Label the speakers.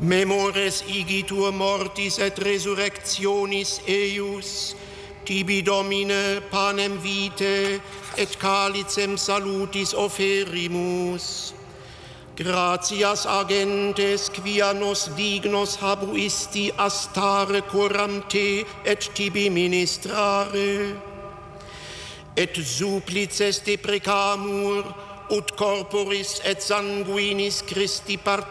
Speaker 1: Memores igitur mortis et resurrectionis eius, tibi Domine panem vitae et calicem salutis oferimus. Gratias agentes quia nos dignos habuisti astare coram te et tibi ministrare. Et supplices deprecamur, ut corporis et sanguinis Christi participamus,